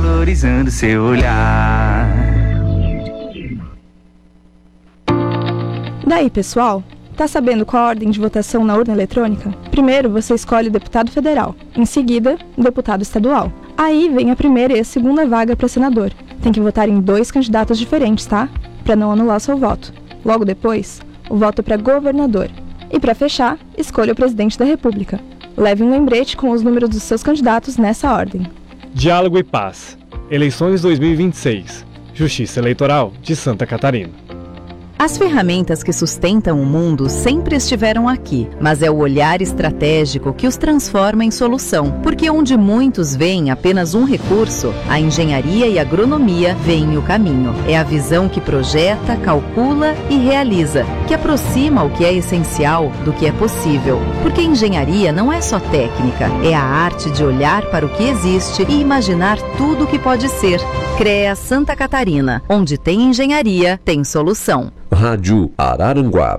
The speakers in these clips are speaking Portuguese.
valorizando seu olhar. Daí, pessoal, tá sabendo qual a ordem de votação na urna eletrônica? Primeiro, você escolhe o deputado federal, em seguida, o deputado estadual. Aí vem a primeira e a segunda vaga para senador. Tem que votar em 2 candidatos diferentes, tá? Para não anular seu voto. Logo depois, o voto para governador. E para fechar, escolha o presidente da República. Leve um lembrete com os números dos seus candidatos nessa ordem. Diálogo e Paz. Eleições 2026. Justiça Eleitoral de Santa Catarina. As ferramentas que sustentam o mundo sempre estiveram aqui, mas é o olhar estratégico que os transforma em solução. Porque onde muitos veem apenas um recurso, a engenharia e a agronomia veem o caminho. É a visão que projeta, calcula e realiza, que aproxima o que é essencial do que é possível. Porque engenharia não é só técnica, é a arte de olhar para o que existe e imaginar tudo o que pode ser. CREA Santa Catarina, onde tem engenharia, tem solução. Rádio Araranguá.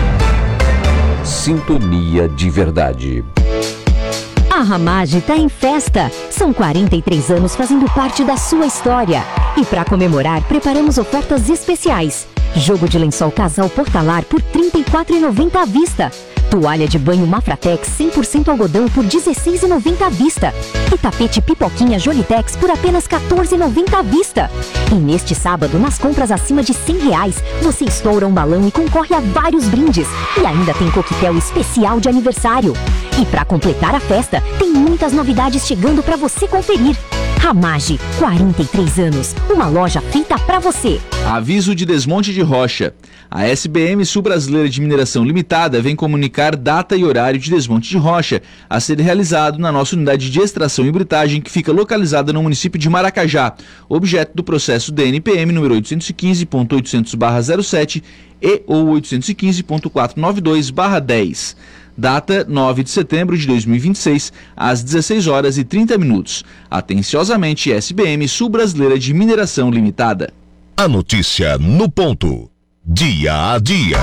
Sintonia de verdade. A Ramage está em festa. São 43 anos fazendo parte da sua história. E para comemorar, preparamos ofertas especiais. Jogo de lençol casal Portalar por R$ 34,90 à vista. Toalha de banho Mafratex 100% algodão por R$ 16,90 à vista. E tapete Pipoquinha Jolitex por apenas R$ 14,90 à vista. E neste sábado, nas compras acima de R$ 100, você estoura um balão e concorre a vários brindes. E ainda tem coquetel especial de aniversário. E para completar a festa, tem muitas novidades chegando para você conferir. Ramage, 43 anos, uma loja feita para você. Aviso de desmonte de rocha. A SBM Sul Brasileira de Mineração Limitada vem comunicar data e horário de desmonte de rocha a ser realizado na nossa unidade de extração e britagem que fica localizada no município de Maracajá, objeto do processo DNPM número 815.800/07 e ou 815.492/10. Data 9 de setembro de 2026, às 16h30. Atenciosamente, SBM Sul Brasileira de Mineração Limitada. A notícia no ponto. Dia a dia.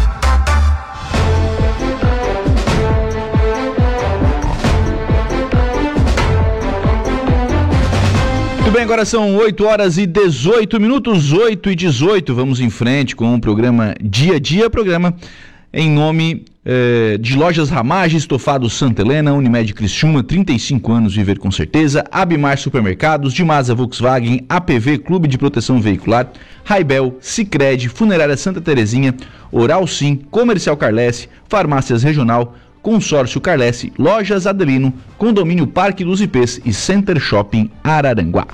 Muito bem, agora são 8h18, 8h18. Vamos em frente com o programa Dia a Dia, programa em nome de Lojas Ramage, Estofado Santa Helena, Unimed Criciúma, 35 anos, viver com certeza, Abimar Supermercados, Dimasa Volkswagen, APV Clube de Proteção Veicular, Raibel, Sicredi, Funerária Santa Terezinha, Oral Sim, Comercial Carlesse, Farmácias Regional, Consórcio Carlesse, Lojas Adelino, Condomínio Parque dos Ipês e Center Shopping Araranguá.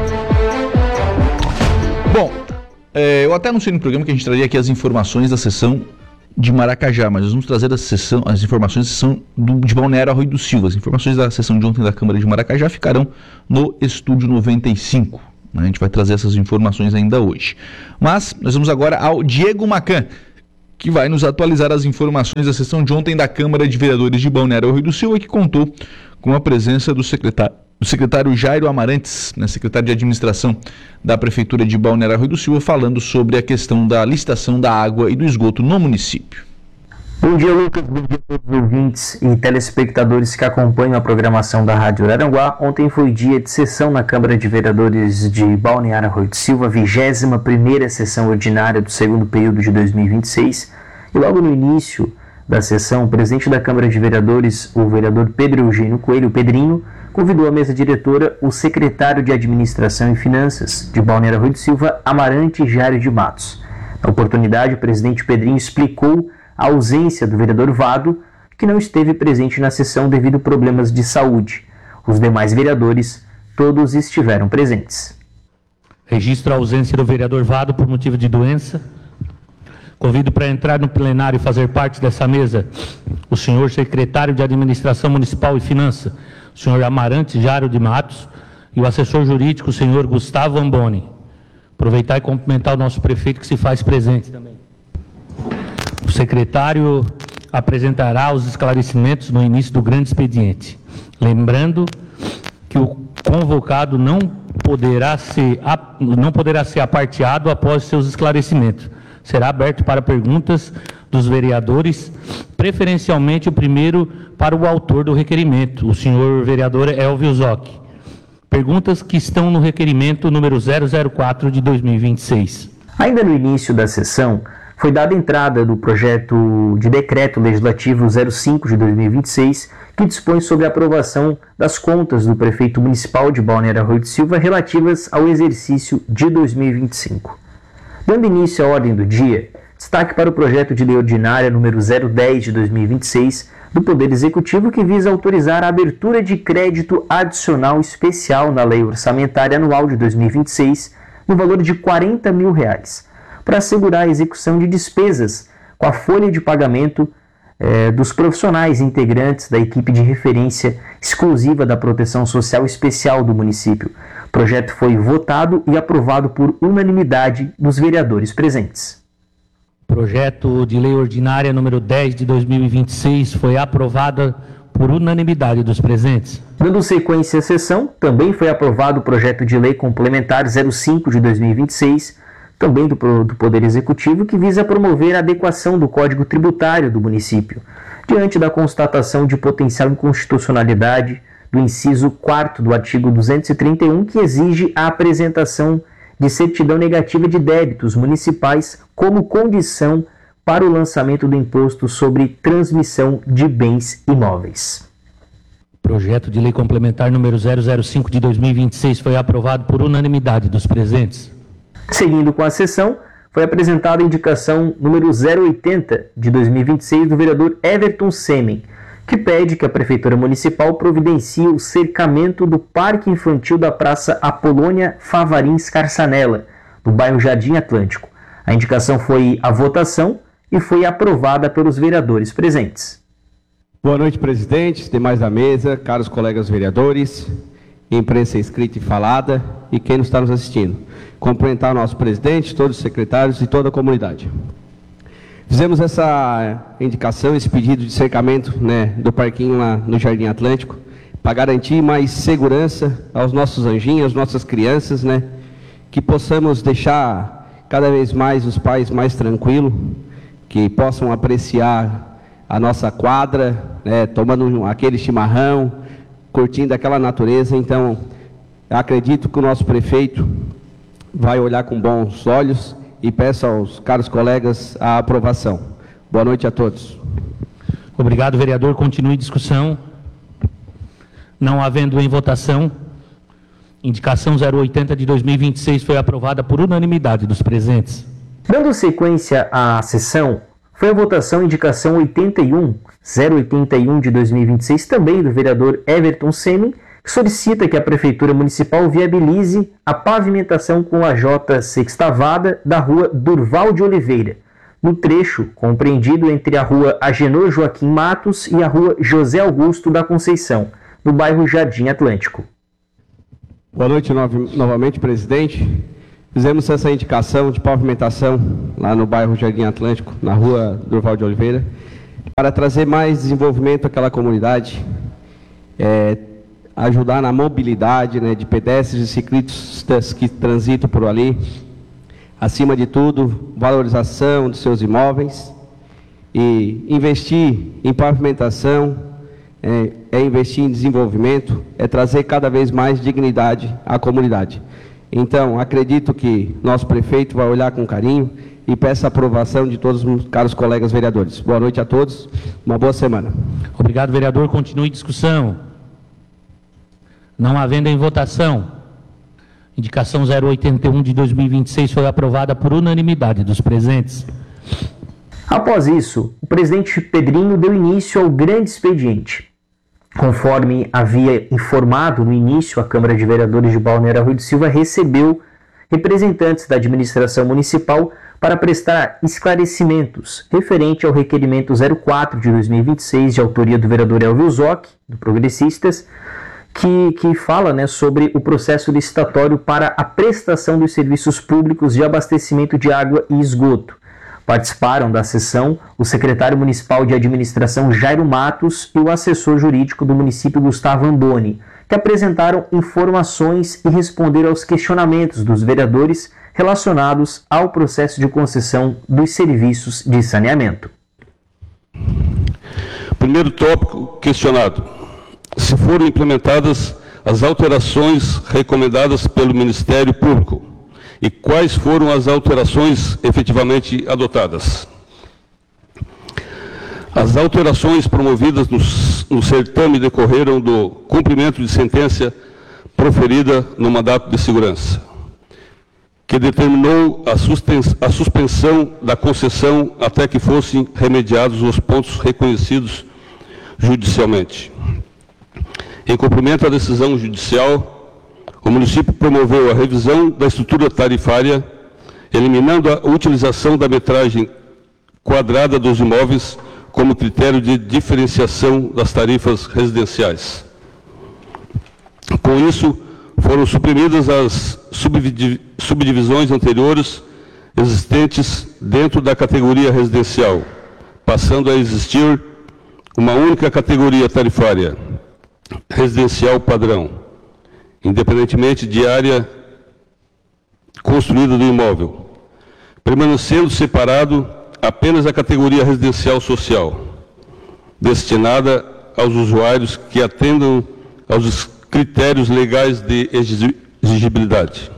Bom, eu até anunciei no programa que a gente traria aqui as informações da sessão de Maracajá, mas nós vamos trazer as informações da sessão de Balneário Arroio do Silva. As informações da sessão de ontem da Câmara de Maracajá ficarão no Estúdio 95. A gente vai trazer essas informações ainda hoje. Mas nós vamos agora ao Diego Macan, que vai nos atualizar as informações da sessão de ontem da Câmara de Vereadores de Balneário Arroio do Silva, que contou com a presença do secretário Jairo Amarantes, secretário de Administração da Prefeitura de Balneário Arroio do Silva, falando sobre a questão da licitação da água e do esgoto no município. Bom dia, Lucas. Bom dia a todos os ouvintes e telespectadores que acompanham a programação da Rádio Araranguá. Ontem foi dia de sessão na Câmara de Vereadores de Balneário Arroio do Silva, 21ª sessão ordinária do segundo período de 2026. E logo no início da sessão, o presidente da Câmara de Vereadores, o vereador Pedro Eugênio Coelho, o Pedrinho, convidou à mesa diretora o secretário de Administração e Finanças de Balneário Arroio do Silva, Amarante Jairo de Matos. Na oportunidade, o presidente Pedrinho explicou a ausência do vereador Vado, que não esteve presente na sessão devido a problemas de saúde. Os demais vereadores, todos estiveram presentes. Registro a ausência do vereador Vado por motivo de doença. Convido para entrar no plenário e fazer parte dessa mesa o senhor secretário de Administração Municipal e Finanças, o senhor Amarante Jairo de Matos, e o assessor jurídico, o senhor Gustavo Amboni. Aproveitar e cumprimentar o nosso prefeito que se faz presente também. O secretário apresentará os esclarecimentos no início do grande expediente. Lembrando que o convocado não poderá ser aparteado após seus esclarecimentos. Será aberto para perguntas dos vereadores, preferencialmente o primeiro para o autor do requerimento, o senhor vereador Elvio Zocchi. Perguntas que estão no requerimento número 004 de 2026. Ainda no início da sessão, foi dada entrada do projeto de decreto legislativo 05 de 2026, que dispõe sobre a aprovação das contas do prefeito municipal de Balneário Arroio do Silva relativas ao exercício de 2025. Dando início à ordem do dia, destaque para o projeto de lei ordinária número 010 de 2026 do Poder Executivo, que visa autorizar a abertura de crédito adicional especial na Lei Orçamentária Anual de 2026 no valor de R$ 40 mil, para assegurar a execução de despesas com a folha de pagamento dos profissionais integrantes da equipe de referência exclusiva da Proteção Social Especial do município. O projeto foi votado e aprovado por unanimidade dos vereadores presentes. Projeto de lei ordinária número 10 de 2026 foi aprovado por unanimidade dos presentes. Dando sequência à sessão, também foi aprovado o projeto de lei complementar 05 de 2026, também do Poder Executivo, que visa promover a adequação do Código Tributário do município, diante da constatação de potencial inconstitucionalidade do inciso 4º do artigo 231, que exige a apresentação de certidão negativa de débitos municipais como condição para o lançamento do imposto sobre transmissão de bens imóveis. Projeto de lei complementar número 005 de 2026 foi aprovado por unanimidade dos presentes. Seguindo com a sessão, foi apresentada a indicação número 080 de 2026 do vereador Everton Semen, que pede que a Prefeitura Municipal providencie o cercamento do Parque Infantil da Praça Apolônia Favarins Carçanella, no bairro Jardim Atlântico. A indicação foi à votação e foi aprovada pelos vereadores presentes. Boa noite, presidente, demais da mesa, caros colegas vereadores, imprensa escrita e falada e quem está nos assistindo. Cumprimentar o nosso presidente, todos os secretários e toda a comunidade. Fizemos essa indicação, esse pedido de cercamento, do parquinho lá no Jardim Atlântico, para garantir mais segurança aos nossos anjinhos, às nossas crianças, que possamos deixar cada vez mais os pais mais tranquilos, que possam apreciar a nossa quadra, tomando aquele chimarrão, curtindo aquela natureza. Então, acredito que o nosso prefeito vai olhar com bons olhos e peço aos caros colegas a aprovação. Boa noite a todos. Obrigado, vereador. Continue discussão. Não havendo em votação, indicação 080 de 2026 foi aprovada por unanimidade dos presentes. Dando sequência à sessão, foi a votação indicação 081 de 2026, também do vereador Everton Semen, que solicita que a Prefeitura Municipal viabilize a pavimentação com a J sextavada da rua Durval de Oliveira, no trecho compreendido entre a rua Agenor Joaquim Matos e a rua José Augusto da Conceição, no bairro Jardim Atlântico. Boa noite novamente, presidente. Fizemos essa indicação de pavimentação lá no bairro Jardim Atlântico, na rua Durval de Oliveira, para trazer mais desenvolvimento àquela comunidade, ajudar na mobilidade de pedestres e ciclistas que transitam por ali. Acima de tudo, valorização dos seus imóveis e investir em pavimentação, investir em desenvolvimento, trazer cada vez mais dignidade à comunidade. Então, acredito que nosso prefeito vai olhar com carinho e peço a aprovação de todos os caros colegas vereadores. Boa noite a todos, uma boa semana. Obrigado, vereador. Continue discussão. Não havendo em votação, indicação 081 de 2026 foi aprovada por unanimidade dos presentes. Após isso, o presidente Pedrinho deu início ao grande expediente. Conforme havia informado no início, a Câmara de Vereadores de Balneário Arroio do Silva recebeu representantes da administração municipal para prestar esclarecimentos referente ao requerimento 04 de 2026, de autoria do vereador Elvio Zoc, do Progressistas, que fala sobre o processo licitatório para a prestação dos serviços públicos de abastecimento de água e esgoto. Participaram da sessão o secretário municipal de administração Jairo Matos e o assessor jurídico do município Gustavo Amboni, que apresentaram informações e responderam aos questionamentos dos vereadores relacionados ao processo de concessão dos serviços de saneamento. Primeiro tópico questionado: se foram implementadas as alterações recomendadas pelo Ministério Público e quais foram as alterações efetivamente adotadas. As alterações promovidas no certame decorreram do cumprimento de sentença proferida no mandato de segurança, que determinou a suspensão da concessão até que fossem remediados os pontos reconhecidos judicialmente. Em cumprimento à decisão judicial, o município promoveu a revisão da estrutura tarifária, eliminando a utilização da metragem quadrada dos imóveis como critério de diferenciação das tarifas residenciais. Com isso, foram suprimidas as subdivisões anteriores existentes dentro da categoria residencial, passando a existir uma única categoria tarifária, residencial padrão, independentemente de área construída do imóvel, permanecendo separado apenas a categoria residencial social, destinada aos usuários que atendam aos critérios legais de exigibilidade.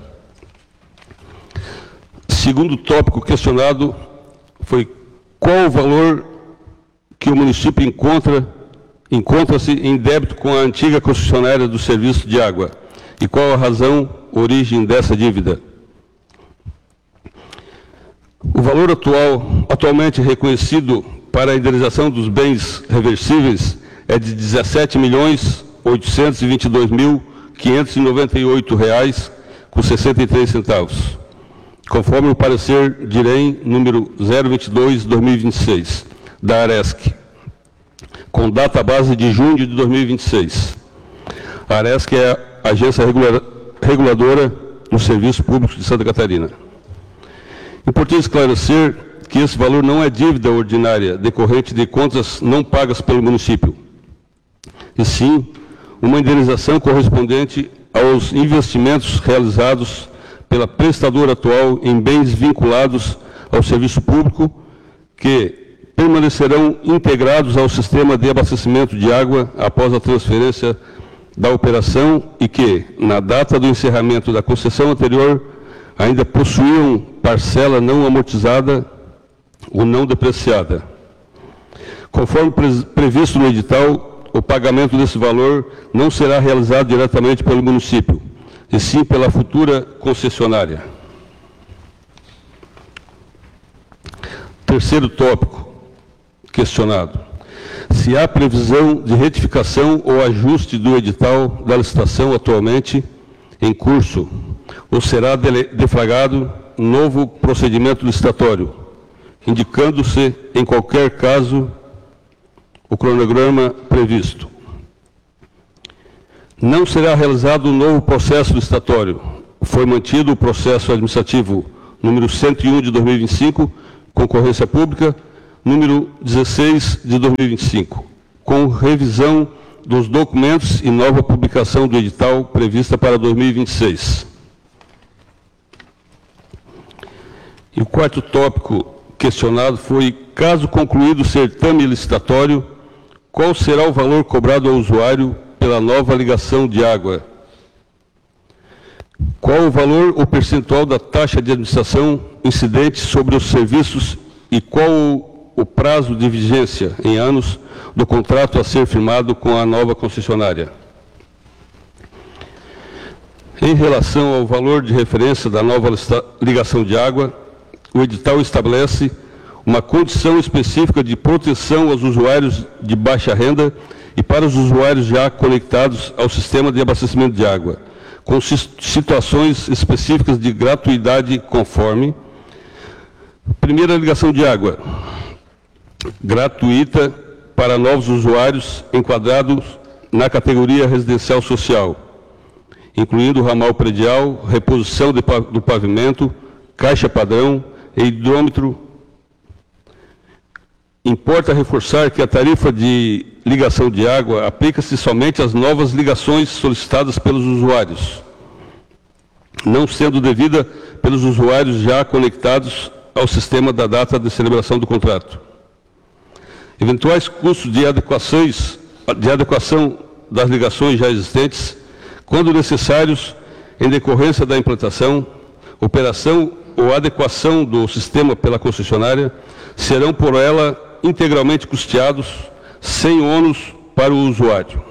Segundo tópico questionado foi qual o valor que o município encontra-se em débito com a antiga concessionária do serviço de água e qual a razão, origem dessa dívida. O valor atualmente reconhecido para a indenização dos bens reversíveis é de R$ 17.822.598,63, conforme o parecer de IREM número 022/2026, da ARESC, com data base de junho de 2026. A ARESC é a agência reguladora dos serviços públicos de Santa Catarina. Importante esclarecer que esse valor não é dívida ordinária decorrente de contas não pagas pelo município, e sim uma indenização correspondente aos investimentos realizados pela prestadora atual em bens vinculados ao serviço público que permanecerão integrados ao sistema de abastecimento de água após a transferência da operação e que, na data do encerramento da concessão anterior, ainda possuíam parcela não amortizada ou não depreciada. Conforme previsto no edital, o pagamento desse valor não será realizado diretamente pelo município, e sim pela futura concessionária. Terceiro tópico questionado: se há previsão de retificação ou ajuste do edital da licitação atualmente em curso, ou será deflagrado novo procedimento licitatório, indicando-se, em qualquer caso, o cronograma previsto. Não será realizado um novo processo licitatório. Foi mantido o processo administrativo número 101 de 2025, concorrência pública, número 16 de 2025, com revisão dos documentos e nova publicação do edital prevista para 2026. E o quarto tópico questionado foi, caso concluído o certame licitatório, qual será o valor cobrado ao usuário pela nova ligação de água? Qual o valor ou percentual da taxa de administração incidente sobre os serviços e qual o prazo de vigência em anos do contrato a ser firmado com a nova concessionária? Em relação ao valor de referência da nova ligação de água, o edital estabelece uma condição específica de proteção aos usuários de baixa renda e para os usuários já conectados ao sistema de abastecimento de água, com situações específicas de gratuidade conforme: primeira ligação de água, gratuita para novos usuários enquadrados na categoria residencial social, incluindo ramal predial, reposição do pavimento, caixa padrão e hidrômetro. Importa reforçar que a tarifa de ligação de água aplica-se somente às novas ligações solicitadas pelos usuários, não sendo devida pelos usuários já conectados ao sistema da data de celebração do contrato. Eventuais custos de adequação das ligações já existentes quando necessários, em decorrência da implantação, operação ou adequação do sistema pela concessionária, serão por ela integralmente custeados, sem ônus para o usuário.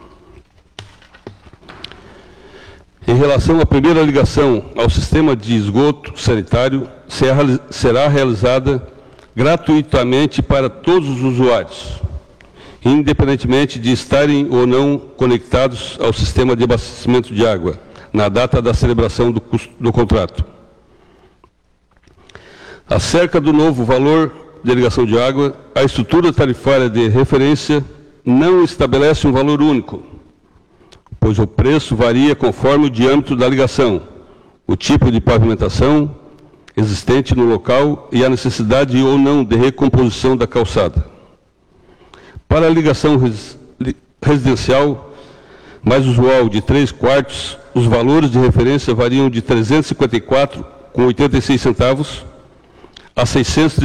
Em relação à primeira ligação ao sistema de esgoto sanitário, será realizada gratuitamente para todos os usuários, independentemente de estarem ou não conectados ao sistema de abastecimento de água, na data da celebração do contrato. Acerca do novo valor de ligação de água, a estrutura tarifária de referência não estabelece um valor único, pois o preço varia conforme o diâmetro da ligação, o tipo de pavimentação existente no local e a necessidade ou não de recomposição da calçada. Para a ligação residencial mais usual de 3/4, os valores de referência variam de R$ 354,86 a R$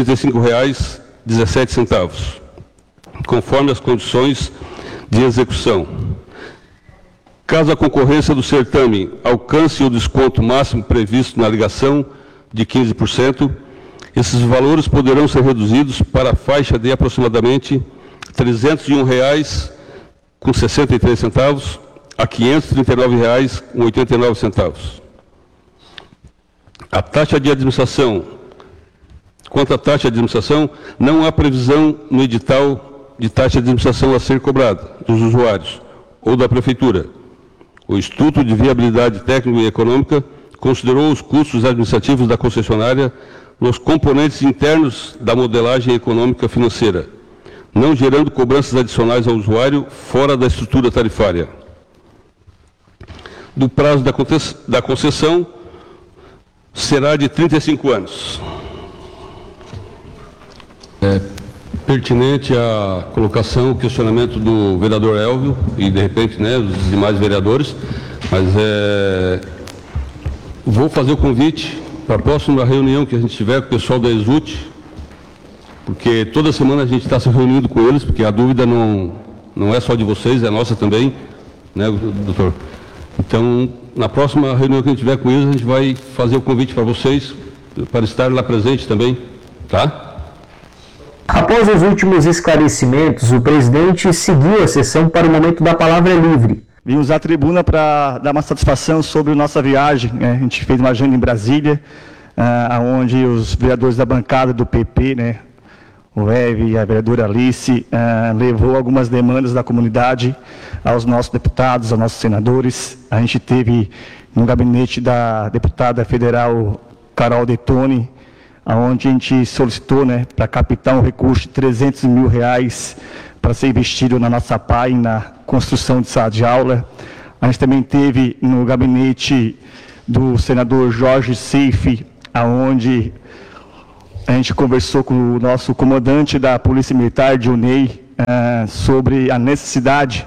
635,17, conforme as condições de execução. Caso a concorrência do certame alcance o desconto máximo previsto na ligação de 15%, esses valores poderão ser reduzidos para a faixa de aproximadamente R$ 301,63 a R$ 539,89. Quanto à taxa de administração, não há previsão no edital de taxa de administração a ser cobrada dos usuários ou da Prefeitura. O Instituto de Viabilidade Técnica e Econômica considerou os custos administrativos da concessionária nos componentes internos da modelagem econômica financeira, não gerando cobranças adicionais ao usuário fora da estrutura tarifária. Do prazo da concessão será de 35 anos. É pertinente a colocação, o questionamento do vereador Elvio e, de repente, os demais vereadores, mas vou fazer o convite para a próxima reunião que a gente tiver com o pessoal da Exut, porque toda semana a gente está se reunindo com eles, porque a dúvida não é só de vocês, é nossa também, né, doutor? Então, na próxima reunião que a gente tiver com eles, a gente vai fazer o convite para vocês, para estar lá presente também, tá? Após os últimos esclarecimentos, o presidente seguiu a sessão para o momento da palavra livre. Vimos à tribuna para dar uma satisfação sobre nossa viagem. A gente fez uma agenda em Brasília, onde os vereadores da bancada do PP, o Eve e a vereadora Alice, levou algumas demandas da comunidade aos nossos deputados, aos nossos senadores. A gente teve no gabinete da deputada federal Carol Detoni, onde a gente solicitou para captar um recurso de R$300 mil para ser investido na nossa PAI, na construção de sala de aula. A gente também teve no gabinete do senador Jorge Seife, onde a gente conversou com o nosso comandante da Polícia Militar, Dionei, sobre a necessidade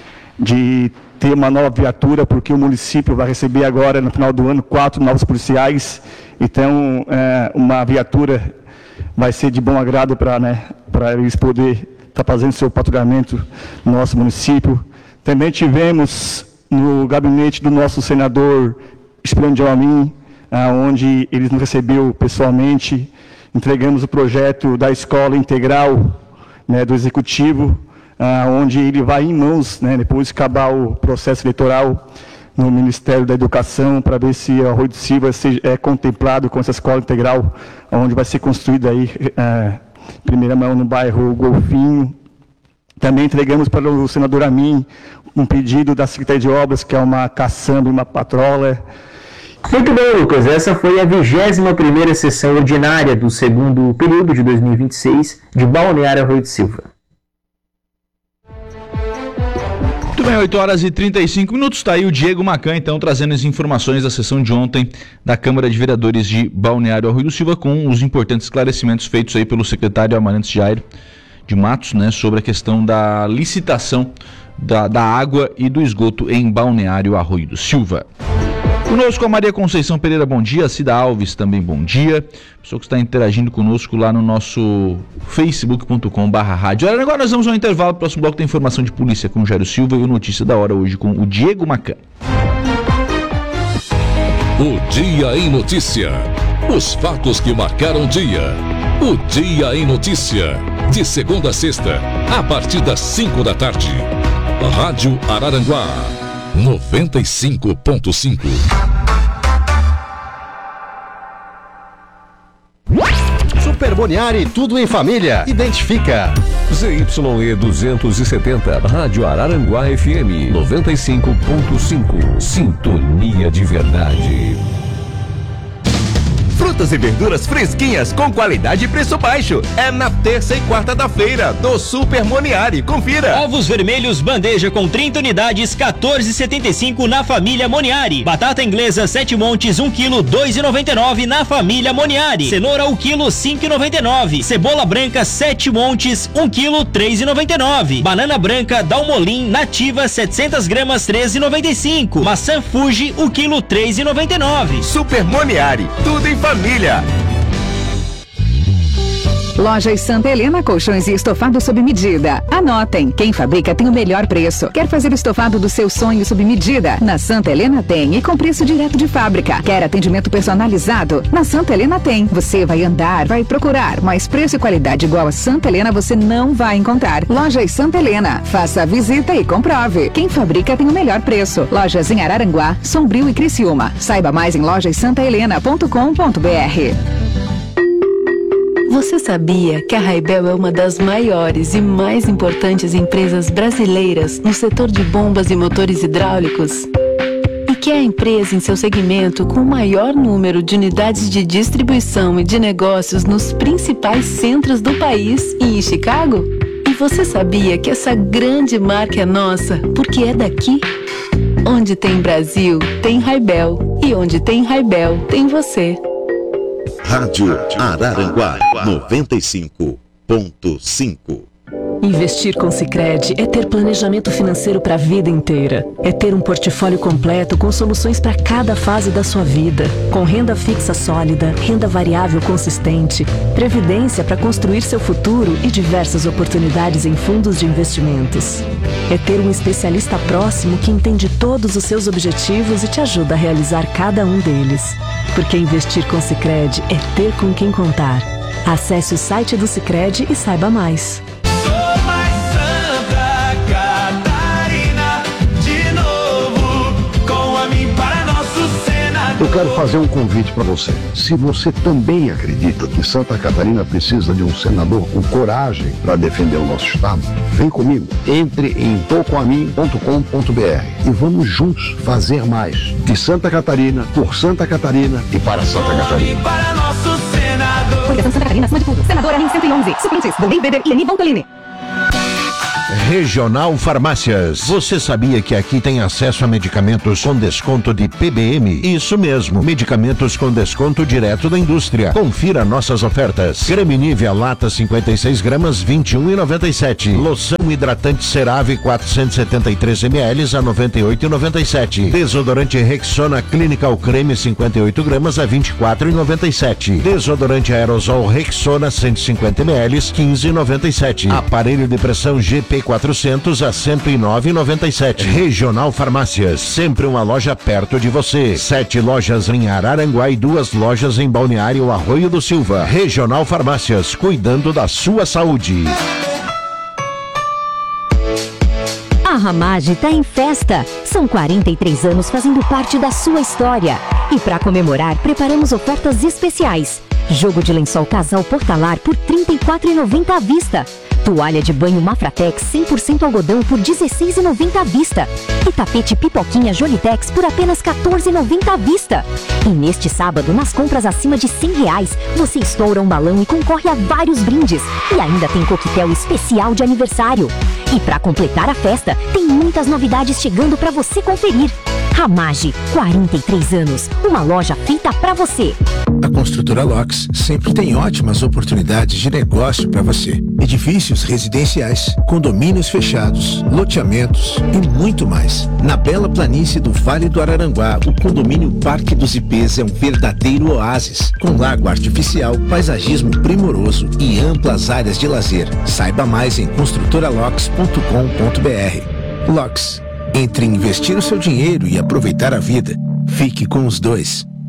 de ter uma nova viatura, porque o município vai receber agora, no final do ano, 4 novos policiais. Então, uma viatura vai ser de bom agrado para eles poderem estar fazendo seu patrulhamento no nosso município. Também tivemos no gabinete do nosso senador Espirão de Amin, onde ele nos recebeu pessoalmente. Entregamos o projeto da escola integral do Executivo, onde ele vai em mãos, depois de acabar o processo eleitoral, no Ministério da Educação, para ver se Arroio do Silva é contemplado com essa escola integral, onde vai ser construída aí, primeira mão no bairro Golfinho. Também entregamos para o senador Amin um pedido da Secretaria de Obras, que é uma caçamba e uma patrola. Muito bem, Lucas. Essa foi a 21ª sessão ordinária do segundo período de 2026 de Balneário Arroio do Silva. Muito bem, 8h35, está aí o Diego Macan, então, trazendo as informações da sessão de ontem da Câmara de Vereadores de Balneário Arroio do Silva, com os importantes esclarecimentos feitos aí pelo secretário Amarantes Jairo de Matos, sobre a questão da licitação da água e do esgoto em Balneário Arroio do Silva. Conosco a Maria Conceição Pereira, bom dia. Cida Alves também, bom dia. Pessoa que está interagindo conosco lá no nosso facebook.com/rádio. Agora nós vamos ao intervalo. Próximo bloco tem informação de polícia com o Jairo Silva e o Notícia da Hora hoje com o Diego Macan. O Dia em Notícia. Os fatos que marcaram o dia. O Dia em Notícia. De segunda a sexta, a partir das 5 da tarde. Rádio Araranguá 95.5. Super Moniari, tudo em família. Identifica. ZYE 270, Rádio Araranguá FM 95.5. Sintonia de verdade. Frutas e verduras fresquinhas com qualidade e preço baixo. É na terça e quarta da feira do Super Moniari. Confira. Ovos vermelhos bandeja com 30 unidades, 14,75 na família Moniari. Batata inglesa 7 montes, 1 kg, 2,99 na família Moniari. Cenoura 1 kg, 5,99. Cebola branca 7 montes, 1 kg, 3,99. Banana branca Dalmolin nativa 700 gramas, 13,95. Maçã Fuji 1 kg, 3,99. Super Moniari, tudo em família. Lojas Santa Helena, colchões e estofado sob medida. Anotem, quem fabrica tem o melhor preço. Quer fazer o estofado do seu sonho sob medida? Na Santa Helena tem, e com preço direto de fábrica. Quer atendimento personalizado? Na Santa Helena tem. Você vai andar, vai procurar, mas preço e qualidade igual a Santa Helena você não vai encontrar. Lojas Santa Helena, faça a visita e comprove. Quem fabrica tem o melhor preço. Lojas em Araranguá, Sombrio e Criciúma. Saiba mais em lojassantahelena.com.br. Você sabia que a Raibel é uma das maiores e mais importantes empresas brasileiras no setor de bombas e motores hidráulicos? E que é a empresa em seu segmento com o maior número de unidades de distribuição e de negócios nos principais centros do país e em Chicago? E você sabia que essa grande marca é nossa porque é daqui? Onde tem Brasil, tem Raibel. E onde tem Raibel, tem você. Rádio Araranguá 95.5. Investir com Sicredi é ter planejamento financeiro para a vida inteira. É ter um portfólio completo com soluções para cada fase da sua vida. Com renda fixa sólida, renda variável consistente, previdência para construir seu futuro e diversas oportunidades em fundos de investimentos. É ter um especialista próximo que entende todos os seus objetivos e te ajuda a realizar cada um deles. Porque investir com Sicredi é ter com quem contar. Acesse o site do Sicredi e saiba mais. Eu quero fazer um convite para você. Se você também acredita que Santa Catarina precisa de um senador com coragem para defender o nosso estado, vem comigo. Entre em poucoamin.com.br e vamos juntos fazer mais de Santa Catarina, por Santa Catarina e para Santa Catarina. Coligação Santa Catarina, acima de tudo. Senadora NIM 111. Suplentes, Dondei Beder e Eni Vontalini. Regional Farmácias. Você sabia que aqui tem acesso a medicamentos com desconto de PBM? Isso mesmo, medicamentos com desconto direto da indústria. Confira nossas ofertas. Creme Nivea lata 56 gramas, 21,97. Loção hidratante Cerave 473 ml a 98,97. Desodorante Rexona Clinical Creme 58 gramas a 24,97. Desodorante aerosol Rexona 150 ml 15,97. Aparelho de pressão GP 400 a 109,97. Regional Farmácias, sempre uma loja perto de você. 7 lojas em Araranguá e 2 lojas em Balneário Arroio do Silva. Regional Farmácias, cuidando da sua saúde. A Ramage tá em festa. São 43 anos fazendo parte da sua história. E para comemorar, preparamos ofertas especiais. Jogo de lençol casal Portalar por R$ 34,90 à vista. Toalha de banho Mafratex 100% algodão por R$ 16,90 à vista. E tapete Pipoquinha Jolitex por apenas R$ 14,90 à vista. E neste sábado, nas compras acima de R$ 100, você estoura um balão e concorre a vários brindes. E ainda tem coquetel especial de aniversário. E para completar a festa, tem muitas novidades chegando para você conferir. Ramage, 43 anos, uma loja feita para você. A Construtora Locks sempre tem ótimas oportunidades de negócio para você. Edifícios residenciais, condomínios fechados, loteamentos e muito mais. Na bela planície do Vale do Araranguá, o condomínio Parque dos Ipês é um verdadeiro oásis, com lago artificial, paisagismo primoroso e amplas áreas de lazer. Saiba mais em construtoralocks.com.br. Locks. Entre investir o seu dinheiro e aproveitar a vida, fique com os dois.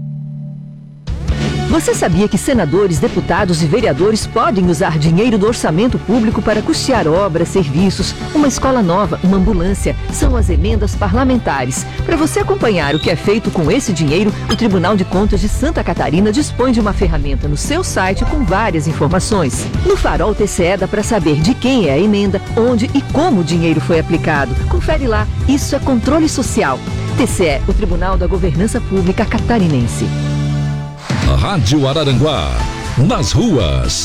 Você sabia que senadores, deputados e vereadores podem usar dinheiro do orçamento público para custear obras, serviços, uma escola nova, uma ambulância? São as emendas parlamentares. Para você acompanhar o que é feito com esse dinheiro, o Tribunal de Contas de Santa Catarina dispõe de uma ferramenta no seu site com várias informações. No Farol TCE dá para saber de quem é a emenda, onde e como o dinheiro foi aplicado. Confere lá, isso é controle social. TCE, o Tribunal da Governança Pública Catarinense. Rádio Araranguá, nas ruas.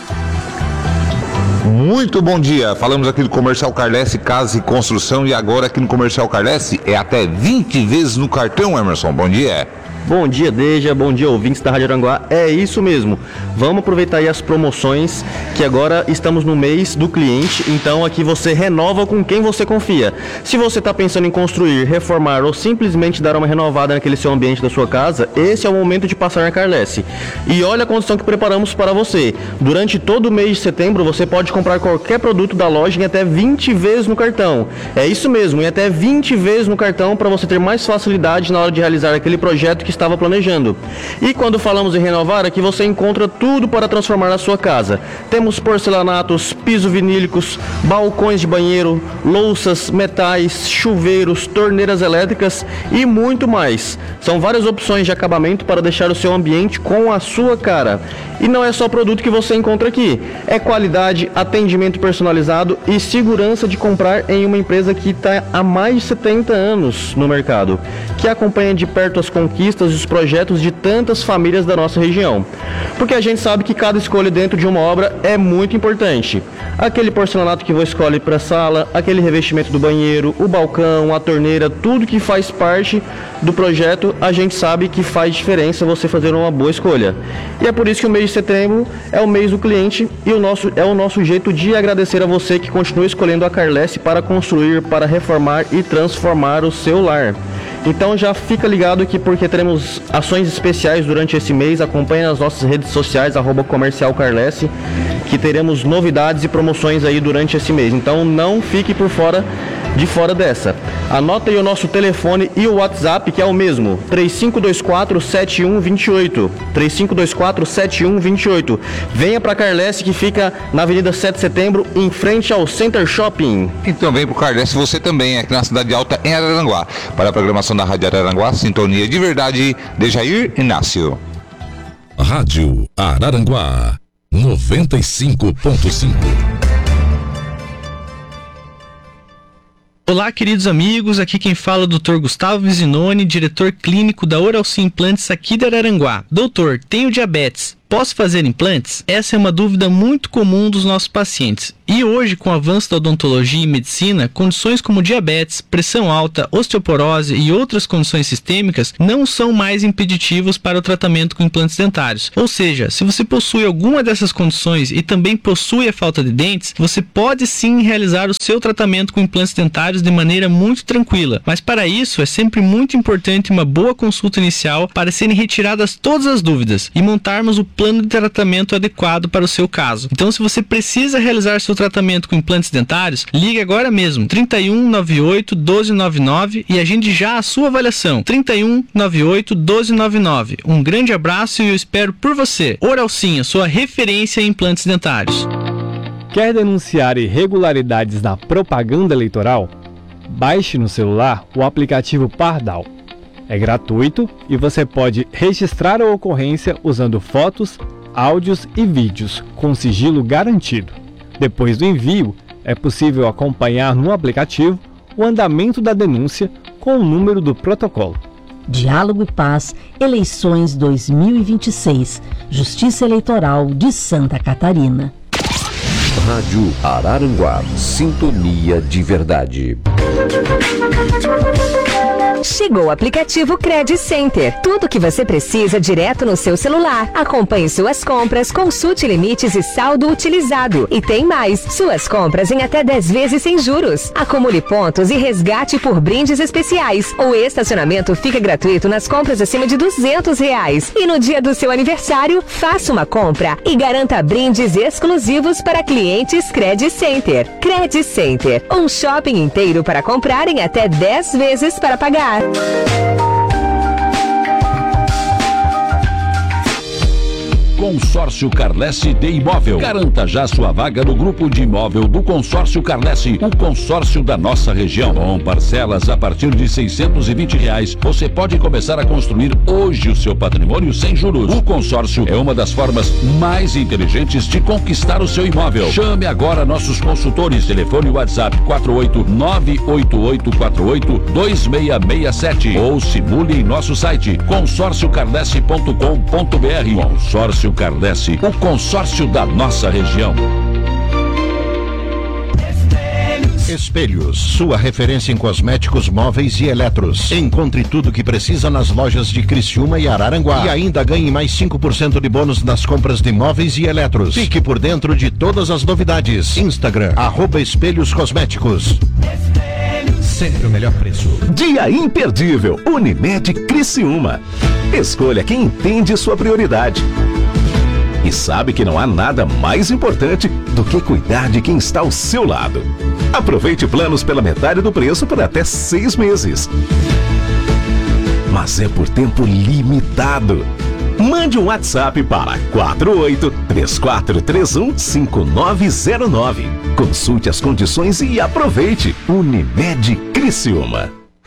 Muito bom dia, falamos aqui do Comercial Carlesse Casa e Construção e agora aqui no Comercial Carlesse é até 20 vezes no cartão, Emerson, bom dia. Bom dia, Deja, bom dia, ouvintes da Rádio Aranguá. É isso mesmo, vamos aproveitar aí as promoções, que agora estamos no mês do cliente, então aqui você renova com quem você confia. Se você está pensando em construir, reformar ou simplesmente dar uma renovada naquele seu ambiente da sua casa, esse é o momento de passar na Carlesse. E olha a condição que preparamos para você. Durante todo o mês de setembro, você pode comprar qualquer produto da loja em até 20 vezes no cartão. É isso mesmo, em até 20 vezes no cartão para você ter mais facilidade na hora de realizar aquele projeto que estava planejando. E quando falamos em renovar, aqui você encontra tudo para transformar a sua casa. Temos porcelanatos, piso vinílicos, balcões de banheiro, louças, metais, chuveiros, torneiras elétricas e muito mais. São várias opções de acabamento para deixar o seu ambiente com a sua cara. E não é só produto que você encontra aqui. É qualidade, atendimento personalizado e segurança de comprar em uma empresa que está há mais de 70 anos no mercado, que acompanha de perto as conquistas e os projetos de tantas famílias da nossa região. Porque a gente sabe que cada escolha dentro de uma obra é muito importante. Aquele porcelanato que você escolhe para a sala, aquele revestimento do banheiro, o balcão, a torneira, tudo que faz parte do projeto, a gente sabe que faz diferença você fazer uma boa escolha. E é por isso que o mês de setembro é o mês do cliente e é o nosso jeito de agradecer a você que continua escolhendo a Carlesse para construir, para reformar e transformar o seu lar. Então já fica ligado aqui porque teremos ações especiais durante esse mês. Acompanhe nas nossas redes sociais, @Comercial Carlesse, que teremos novidades e promoções aí durante esse mês. Então não fique de fora dessa. Anota aí o nosso telefone e o WhatsApp, que é o mesmo, 3524-7128. 3524-7128. Venha para Carlesse, que fica na Avenida 7 de Setembro, em frente ao Center Shopping. Então vem pro Carlesse você também, aqui na Cidade Alta, em Araranguá. Para a programação da Rádio Araranguá, Sintonia de Verdade, Dejair Inácio. Rádio Araranguá, 95.5. Olá, queridos amigos, aqui quem fala é o Dr. Gustavo Vizinoni, diretor clínico da Oralci Implantes aqui de Araranguá. Doutor, tenho diabetes. Posso fazer implantes? Essa é uma dúvida muito comum dos nossos pacientes. E hoje, com o avanço da odontologia e medicina, condições como diabetes, pressão alta, osteoporose e outras condições sistêmicas não são mais impeditivos para o tratamento com implantes dentários. Ou seja, se você possui alguma dessas condições e também possui a falta de dentes, você pode sim realizar o seu tratamento com implantes dentários de maneira muito tranquila. Mas para isso, é sempre muito importante uma boa consulta inicial para serem retiradas todas as dúvidas e montarmos o plano de tratamento adequado para o seu caso. Então, se você precisa realizar seu tratamento com implantes dentários, ligue agora mesmo, 31 98 1299 e agende já a sua avaliação, 31 98 1299. Um grande abraço e eu espero por você. Oralci, a sua referência em implantes dentários. Quer denunciar irregularidades na propaganda eleitoral? Baixe no celular o aplicativo Pardal. É gratuito e você pode registrar a ocorrência usando fotos, áudios e vídeos com sigilo garantido. Depois do envio, é possível acompanhar no aplicativo o andamento da denúncia com o número do protocolo. Diálogo e Paz, eleições 2026, Justiça Eleitoral de Santa Catarina. Rádio Araranguá, Sintonia de Verdade. Chegou o aplicativo Credit Center. Tudo o que você precisa direto no seu celular. Acompanhe suas compras, consulte limites e saldo utilizado. E tem mais, suas compras em até 10 vezes sem juros. Acumule pontos e resgate por brindes especiais. O estacionamento fica gratuito nas compras acima de R$200. E no dia do seu aniversário, faça uma compra e garanta brindes exclusivos para clientes Credit Center. Credit Center, um shopping inteiro para comprar em até 10 vezes para pagar. Consórcio Carlesse de Imóvel. Garanta já sua vaga no grupo de imóvel do Consórcio Carlesse, o consórcio da nossa região. Com parcelas a partir de R$620, você pode começar a construir hoje o seu patrimônio sem juros. O consórcio é uma das formas mais inteligentes de conquistar o seu imóvel. Chame agora nossos consultores. Telefone WhatsApp 48988482667 ou simule em nosso site consórciocarlesse.com.br. Consórcio Carlesse, o consórcio da nossa região. Espelhos, sua referência em cosméticos, móveis e eletros. Encontre tudo o que precisa nas lojas de Criciúma e Araranguá. E ainda ganhe mais 5% de bônus nas compras de móveis e eletros. Fique por dentro de todas as novidades. Instagram, @Espelhos Cosméticos. Sempre o melhor preço. Dia imperdível, Unimed Criciúma. Escolha quem entende sua prioridade. E sabe que não há nada mais importante do que cuidar de quem está ao seu lado. Aproveite planos pela metade do preço por até 6 meses. Mas é por tempo limitado. Mande um WhatsApp para 4834315909. Consulte as condições e aproveite. Unimed Criciúma.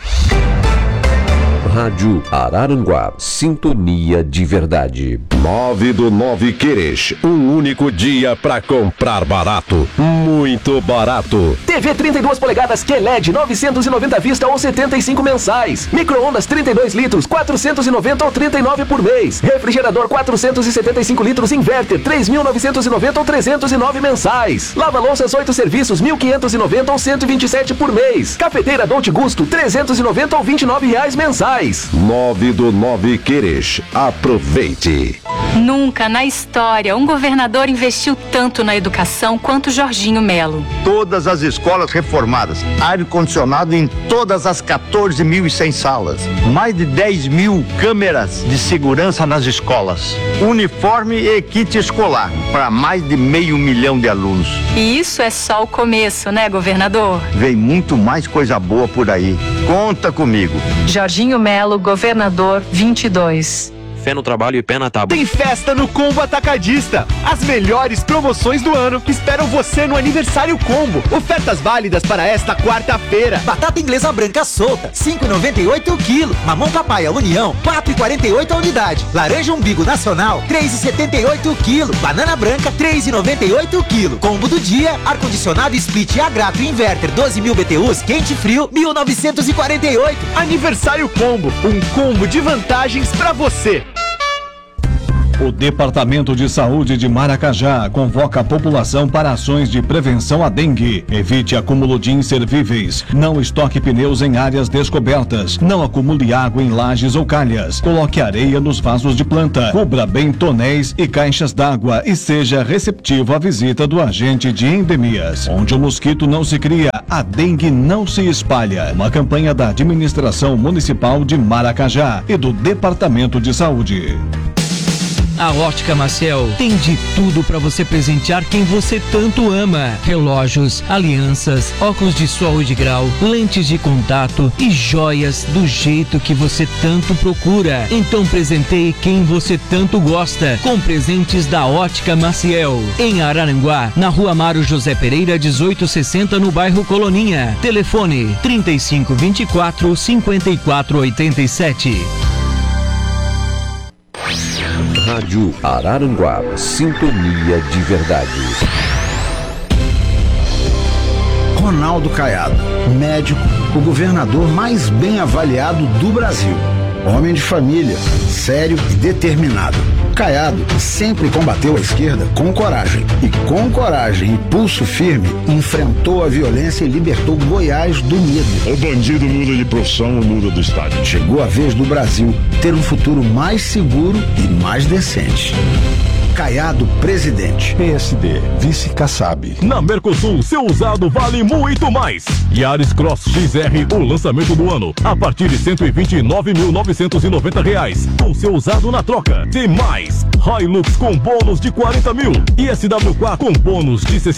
Rádio Araranguá, sintonia de verdade. 9 do 9 Queres, um único dia pra comprar barato, muito barato. TV 32 polegadas QLED 990 à vista ou 75 mensais. Micro-ondas 32 litros 490 ou 39 por mês. Refrigerador 475 litros Inverter 3.990 ou 309 mensais. Lava-louças 8 serviços 1.590 ou 127 por mês. Cafeteira Dolce Gusto 390 ou R$29 mensais. 9 do 9 Queres, aproveite. Nunca na história um governador investiu tanto na educação quanto Jorginho Melo. Todas as escolas reformadas, ar-condicionado em todas as 14.100 salas, mais de 10.000 câmeras de segurança nas escolas, uniforme e kit escolar para mais de 500 mil de alunos. E isso é só o começo, né, governador? Vem muito mais coisa boa por aí. Conta comigo. Jorginho Melo, governador 22. Fé no trabalho e pé na tábua. Tem festa no Combo Atacadista. As melhores promoções do ano esperam você no Aniversário Combo. Ofertas válidas para esta quarta-feira. Batata inglesa branca solta, 5,98 o quilo. Mamão papaya União, 4,48 a unidade. Laranja umbigo nacional, 3,78 o quilo. Banana branca, 3,98 o quilo. Combo do dia, ar-condicionado split a grato inverter 12.000 BTUs, quente e frio, 1.948. Aniversário Combo, um combo de vantagens para você. O Departamento de Saúde de Maracajá convoca a população para ações de prevenção à dengue. Evite acúmulo de inservíveis. Não estoque pneus em áreas descobertas. Não acumule água em lajes ou calhas. Coloque areia nos vasos de planta. Cubra bem tonéis e caixas d'água e seja receptivo à visita do agente de endemias. Onde o mosquito não se cria, a dengue não se espalha. Uma campanha da Administração Municipal de Maracajá e do Departamento de Saúde. A Ótica Maciel tem de tudo para você presentear quem você tanto ama. Relógios, alianças, óculos de sol e de grau, lentes de contato e joias do jeito que você tanto procura. Então presenteie quem você tanto gosta com presentes da Ótica Maciel. Em Araranguá, na Rua Mário José Pereira, 1860, no bairro Coloninha. Telefone 3524-5487. Rádio Araranguá, sintonia de verdade. Ronaldo Caiado, médico, o governador mais bem avaliado do Brasil. Homem de família, sério e determinado. Caiado sempre combateu a esquerda com coragem. E com coragem e pulso firme, enfrentou a violência e libertou Goiás do medo. O bandido muda de profissão ou muda do estado. Chegou a vez do Brasil ter um futuro mais seguro e mais decente. Caiado, presidente. PSD, vice Kassab. Na Mercosul, seu usado vale muito mais. Yaris Cross XR, o lançamento do ano, a partir de R$129.990, com seu usado na troca. Tem mais, Hilux com bônus de 40 mil e SW4 com bônus de 60